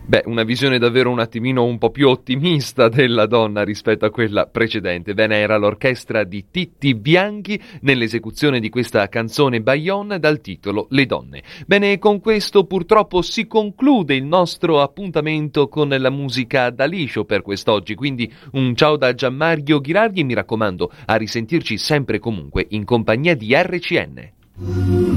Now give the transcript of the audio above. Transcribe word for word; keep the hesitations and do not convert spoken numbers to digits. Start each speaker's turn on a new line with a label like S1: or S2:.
S1: Beh, una visione davvero un attimino un po' più ottimista della donna rispetto a quella precedente. Bene, era l'orchestra di Titti Bianchi nell'esecuzione di questa canzone Bayonne dal titolo Le donne. Bene, con questo purtroppo si conclude il nostro appuntamento con la musica da liscio per quest'oggi, quindi un ciao da Gianmario Ghirardi e mi raccomando a risentirci sempre e comunque in compagnia di R C N.